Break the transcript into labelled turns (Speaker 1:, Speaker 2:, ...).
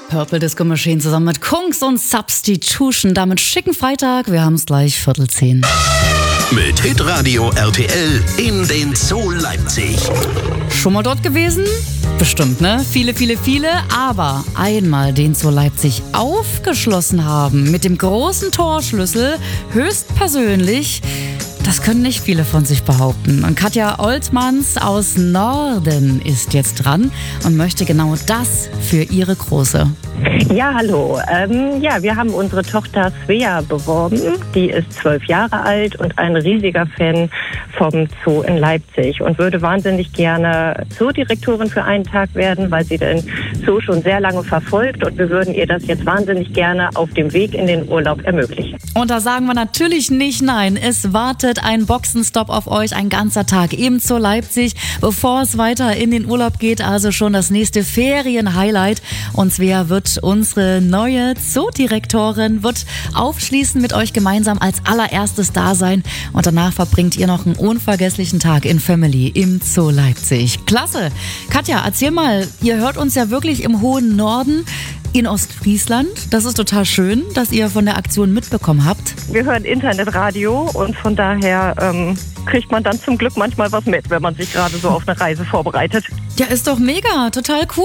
Speaker 1: Purple Disco Machine zusammen mit Kungs und Substitution. Damit schicken Freitag. Wir haben es gleich 9:45.
Speaker 2: Mit Hitradio RTL in den Zoo Leipzig.
Speaker 1: Schon mal dort gewesen? Bestimmt, ne? Viele. Aber einmal den Zoo Leipzig aufgeschlossen haben mit dem großen Torschlüssel, höchstpersönlich, das können nicht viele von sich behaupten. Und Katja Oltmanns aus Norden ist jetzt dran und möchte genau das für ihre Große.
Speaker 3: Ja, hallo. Wir haben unsere Tochter Svea beworben. Die ist 12 Jahre alt und ein riesiger Fan vom Zoo in Leipzig und würde wahnsinnig gerne Zoodirektorin für einen Tag werden, weil sie den Zoo schon sehr lange verfolgt und wir würden ihr das jetzt wahnsinnig gerne auf dem Weg in den Urlaub ermöglichen.
Speaker 1: Und da sagen wir natürlich nicht nein. Es wartet ein Boxenstopp auf euch, ein ganzer Tag im Zoo Leipzig, bevor es weiter in den Urlaub geht, also schon das nächste Ferienhighlight. Und Svea wird unsere neue Zoodirektorin, wird aufschließen mit euch gemeinsam als allererstes da sein und danach verbringt ihr noch einen unvergesslichen Tag in Family im Zoo Leipzig. Klasse! Katja, erzähl mal, ihr hört uns ja wirklich im hohen Norden in Ostfriesland. Das ist total schön, dass ihr von der Aktion mitbekommen habt.
Speaker 3: Wir hören Internetradio und von daher kriegt man dann zum Glück manchmal was mit, wenn man sich gerade so auf eine Reise vorbereitet.
Speaker 1: Ja, ist doch mega, total cool.